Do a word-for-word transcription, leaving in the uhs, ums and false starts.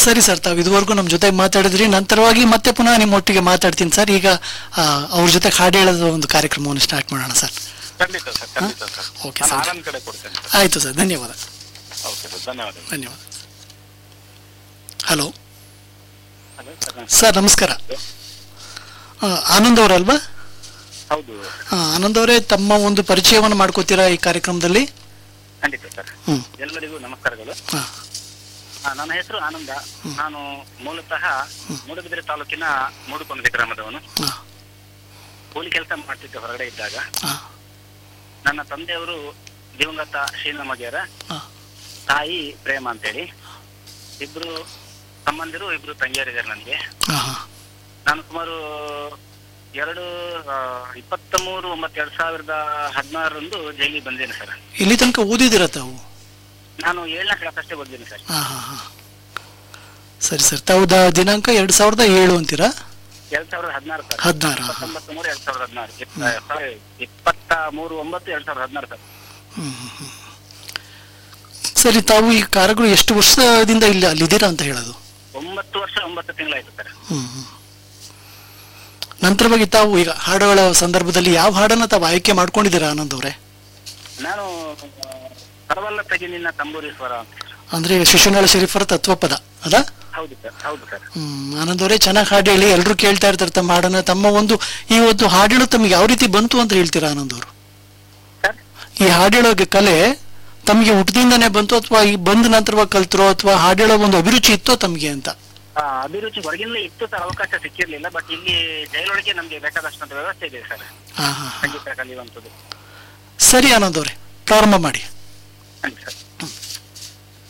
ಸರಿ ಸರ್, ತಾವು ಇದುವರೆಗೂ ನಮ್ಮ ಜೊತೆ ಮಾತಾಡಿದ್ರಿ. ನಂತರವಾಗಿ ಮತ್ತೆ ಪುನಃ ನಿಮ್ಮೊಟ್ಟಿಗೆ ಮಾತಾಡ್ತೀನಿ ಸರ್. ಈಗ ಅವ್ರ ಜೊತೆ ಹಾಡು ಹೇಳೋದು ಒಂದು ಕಾರ್ಯಕ್ರಮವನ್ನು ಸ್ಟಾರ್ಟ್ ಮಾಡೋಣ ಸರ್. ಖಂಡಿತ ಸರ್, ಖಂಡಿತ ಸರ್. ಓಕೆ ಸರ್, ಆನಂದ್ ಕಡೆ ಕೊಡ್ತೇನೆ. ಆಯ್ತು ಸರ್, ಧನ್ಯವಾದ. ಓಕೆ ಸರ್, ಧನ್ಯವಾದ. ಧನ್ಯವಾದ. ಹಲೋ ಹಲೋ ಸರ್, ನಮಸ್ಕಾರ. ಆನಂದ್ ಅವರಲ್ವಾ? ಹೌದು. ಆನಂದ್ ಅವರೇ, ತಮ್ಮ ಒಂದು ಪರಿಚಯವನ್ನು ಮಾಡ್ಕೋತೀರಾ ಈ ಕಾರ್ಯಕ್ರಮದಲ್ಲಿ? ಖಂಡಿತ ಸರ್. ಹ್ಮ್. ಎಲ್ಲರಿಗೂ ನಮಸ್ಕಾರಗಳು. ನನ್ನ ಹೆಸರು ಆನಂದ. ನಾನು ಮೂಲತಃ ಮೂಡುಬಿದಿರೆ ತಾಲೂಕಿನ ಮೂಡುಕೊಂಡೆ ಗ್ರಾಮದವನು. ಕೂಲಿ ಕೆಲಸ ಮಾಡ್ತಿದ್ದೆ ಹೊರಗಡೆ ಇದ್ದಾಗ. ನನ್ನ ತಂದೆಯವರು ದಿವಂಗತ ಶ್ರೀನಮಗೆಯರ, ತಾಯಿ ಪ್ರೇಮ ಅಂತೇಳಿ, ಇಬ್ರು ತಮ್ಮಂದಿರು, ಇಬ್ರು ತಂಗಿಯರಿದ್ದಾರೆ ನನಗೆ. ನಾನು ಸುಮಾರು ಎರಡು ಇಪ್ಪತ್ತ ಮೂರು ಒಂಬತ್ತು ಎರಡ್ ಸಾವಿರದ ಹದಿನಾರರಂದು ಜೈಲಿಗೆ ಬಂದೇನೆ ಸರ್. ಇಲ್ಲಿ ತನಕ ಓದಿದಿರ ತಾವು? ನಾನು ಏಳನೇ ಕ್ಲಾಸ್ ಅಷ್ಟೇ ಓದಿದ್ದೀನಿ ಸರ್. ಸರಿ ಸರ್, ತಾವು ದಿನಾಂಕ ಎರಡ್ ಸಾವಿರದ ಏಳು ಅಂತೀರಾ? ಎರಡ್ ಸಾವಿರದ ಹದಿನಾರು ಸರ್. ಹದಿನಾರು ಇಪ್ಪತ್ತೊಂಬತ್ತು ಮೂರು ಎರಡ್ ಸಾವಿರದ ಹದಿನಾರು ಇಪ್ಪತ್ತ ಮೂರು ಒಂಬತ್ತು ಎರಡ್ ಸಾವಿರದ ಹದಿನಾರು ಸರ್. ಸರಿ, ತಾವು ಈ ಕಾರಾಗೃಹ ಎಷ್ಟು ವರ್ಷದಿಂದ ಇಲ್ಲಿ ಅಲ್ಲಿದ್ದೀರಾ ಅಂತ ಹೇಳೋದು? ಒಂಬತ್ತು ವರ್ಷ ಒಂಬತ್ತು ತಿಂಗಳಾಯ್ತು ಸರ್. ಹ್ಮ್. ನಂತರವಾಗಿ ತಾವು ಈಗ ಹಾಡುಗಳ ಸಂದರ್ಭದಲ್ಲಿ ಯಾವ ಹಾಡನ್ನ ತಾವು ಆಯ್ಕೆ ಮಾಡ್ಕೊಂಡಿದ್ದೀರಾ ಆನಂದ್ ಅವರೇ? ನಾನು ಪರವಲ್ಲ ತೆಗಿ ನಿನ್ನ ತಂಬೂರಿ ಸ್ವರ ಅಂತ. ಅಂದ್ರೆ ಶಿಶುನಾಳ ಶರೀಫರ ತತ್ವಪದ ಅದ? ಹೌದು ಸರ್, ಹೌದು ಸರ್. ಹ್ಮ್. ಆನಂದ್ ಅವರೇ, ಚೆನ್ನಾಗಿ ಹಾಡು ಹೇಳಿ. ಎಲ್ರು ಕೇಳ್ತಾ ಇರ್ತಾರೆ ತಮ್ಮ ಹಾಡನ್ನ. ತಮ್ಮ ಒಂದು ಈ ಒಂದು ಹಾಡೇಳು ತಮ್ಗೆ ಯಾವ ರೀತಿ ಬಂತು ಅಂತ ಹೇಳ್ತೀರಾ ಆನಂದ್ ಅವರು? ಈ ಹಾಡೇಳೋಗೆ ಕಲೆ ತಮ್ಗೆ ಹುಟ್ಟದಿಂದಾನೇ ಬಂತು ಅಥವಾ ಈ ಬಂದ ನಂತರವಾಗಿ ಕಲ್ತರೋ ಅಥವಾ ಹಾಡೇಳೋ ಒಂದು ಅಭಿರುಚಿ ಇತ್ತೋ ತಮ್ಗೆ ಅಂತ? ಅಭಿರುಚಿ ಹೊರಗಿಂದ ಇತ್ತು ಸರ್, ಅವಕಾಶ ಸಿಕ್ಕಿರ್ಲಿಲ್ಲ. ಬಟ್ ಇಲ್ಲಿ ಜೈಲೊಳಗೆ ನಮ್ಗೆ ಬೇಕಾದಷ್ಟು ವ್ಯವಸ್ಥೆ ಇದೆ ಸರ್ ಸಂಗೀತ ಕಲಿಯುವಂಥದ್ದು. ಸರಿ ಆನಂದ್ ಅವರೇ, ಪ್ರಾರಂಭ ಮಾಡಿ. Thank you sir.